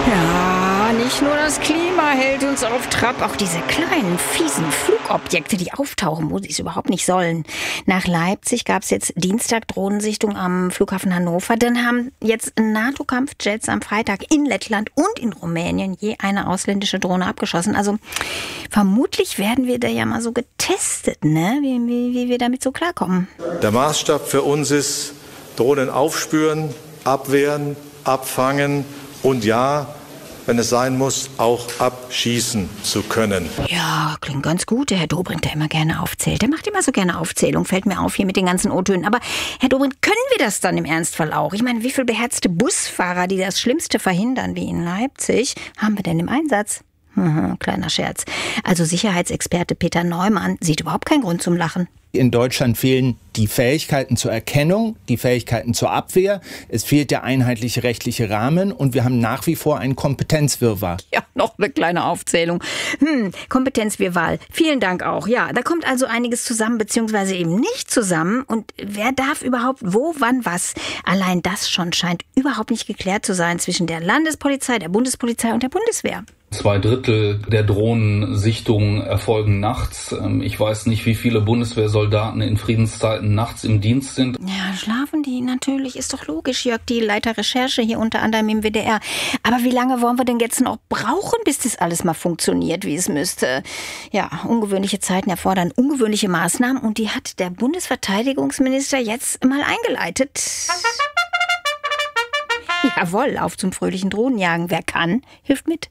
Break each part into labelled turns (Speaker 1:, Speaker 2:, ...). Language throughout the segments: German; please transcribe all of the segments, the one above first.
Speaker 1: Ja, nicht nur das Klima hält uns auf Trab, auch diese kleinen, fiesen Flugobjekte, die auftauchen, wo sie es überhaupt nicht sollen. Nach Leipzig gab es jetzt Dienstag Drohnensichtung am Flughafen Hannover. Dann haben jetzt NATO-Kampfjets am Freitag in Lettland und in Rumänien je eine ausländische Drohne abgeschossen. Also vermutlich werden wir da ja mal so getestet, ne? Wie wir damit so klarkommen.
Speaker 2: Der Maßstab für uns ist, Drohnen aufspüren, abwehren, abfangen und ja, wenn es sein muss, auch abschießen zu können.
Speaker 1: Ja, klingt ganz gut, der Herr Dobrindt, der immer gerne aufzählt. Der macht immer so gerne Aufzählung, fällt mir auf hier mit den ganzen O-Tönen. Aber Herr Dobrindt, können wir das dann im Ernstfall auch? Ich meine, wie viele beherzte Busfahrer, die das Schlimmste verhindern, wie in Leipzig, haben wir denn im Einsatz? Kleiner Scherz. Also Sicherheitsexperte Peter Neumann sieht überhaupt keinen Grund zum Lachen.
Speaker 3: In Deutschland fehlen die Fähigkeiten zur Erkennung, die Fähigkeiten zur Abwehr. Es fehlt der einheitliche rechtliche Rahmen und wir haben nach wie vor einen Kompetenzwirrwarr.
Speaker 1: Ja, noch eine kleine Aufzählung. Kompetenzwirrwarr. Vielen Dank auch. Ja, da kommt also einiges zusammen, beziehungsweise eben nicht zusammen. Und wer darf überhaupt wo, wann, was? Allein das schon scheint überhaupt nicht geklärt zu sein zwischen der Landespolizei, der Bundespolizei und der Bundeswehr.
Speaker 4: 2/3 der Drohnensichtungen erfolgen nachts. Ich weiß nicht, wie viele Bundeswehrsoldaten in Friedenszeiten nachts im Dienst sind.
Speaker 1: Ja, schlafen die natürlich, ist doch logisch. Jörg, die Leiter Recherche hier unter anderem im WDR. Aber wie lange wollen wir denn jetzt noch brauchen, bis das alles mal funktioniert, wie es müsste? Ja, ungewöhnliche Zeiten erfordern ungewöhnliche Maßnahmen und die hat der Bundesverteidigungsminister jetzt mal eingeleitet. Jawohl, auf zum fröhlichen Drohnenjagen. Wer kann, hilft mit.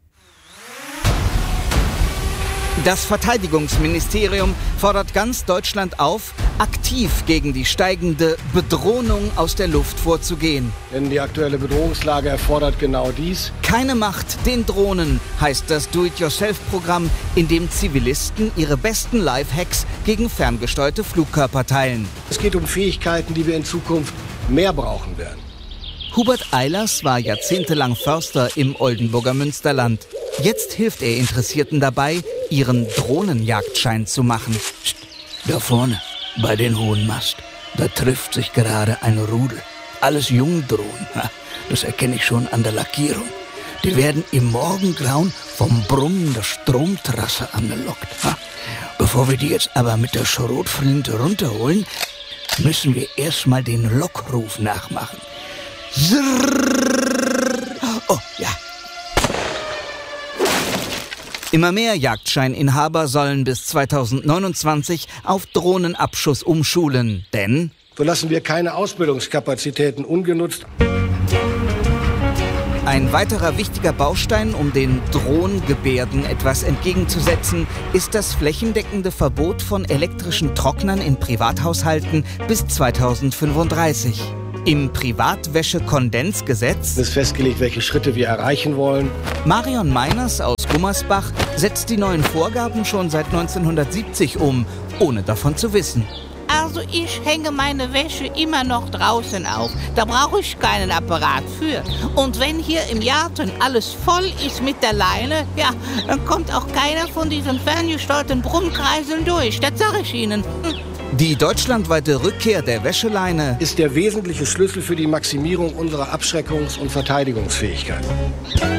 Speaker 5: Das Verteidigungsministerium fordert ganz Deutschland auf, aktiv gegen die steigende Bedrohung aus der Luft vorzugehen.
Speaker 6: Denn die aktuelle Bedrohungslage erfordert genau dies.
Speaker 5: Keine Macht den Drohnen heißt das Do-it-yourself-Programm, in dem Zivilisten ihre besten Lifehacks gegen ferngesteuerte Flugkörper teilen.
Speaker 6: Es geht um Fähigkeiten, die wir in Zukunft mehr brauchen werden.
Speaker 5: Hubert Eilers war jahrzehntelang Förster im Oldenburger Münsterland. Jetzt hilft er Interessierten dabei, ihren Drohnenjagdschein zu machen.
Speaker 7: Da vorne, bei den hohen Mast, da trifft sich gerade ein Rudel. Alles Jungdrohnen, das erkenne ich schon an der Lackierung. Die werden im Morgengrauen vom Brummen der Stromtrasse angelockt. Bevor wir die jetzt aber mit der Schrotflinte runterholen, müssen wir erstmal den Lockruf nachmachen. Oh, ja.
Speaker 5: Immer mehr Jagdscheininhaber sollen bis 2029 auf Drohnenabschuss umschulen, denn
Speaker 6: so lassen wir keine Ausbildungskapazitäten ungenutzt.
Speaker 5: Ein weiterer wichtiger Baustein, um den Drohnengebärden etwas entgegenzusetzen, ist das flächendeckende Verbot von elektrischen Trocknern in Privathaushalten bis 2035. Im Privatwäschekondensgesetz
Speaker 6: ist festgelegt, welche Schritte wir erreichen wollen.
Speaker 5: Marion Meiners aus Gummersbach setzt die neuen Vorgaben schon seit 1970 um, ohne davon zu wissen.
Speaker 8: Also ich hänge meine Wäsche immer noch draußen auf. Da brauche ich keinen Apparat für. Und wenn hier im Garten alles voll ist mit der Leine, ja, dann kommt auch keiner von diesen ferngesteuerten Brummkreiseln durch. Das sage ich Ihnen.
Speaker 5: Die deutschlandweite Rückkehr der Wäscheleine
Speaker 6: ist der wesentliche Schlüssel für die Maximierung unserer Abschreckungs- und Verteidigungsfähigkeit.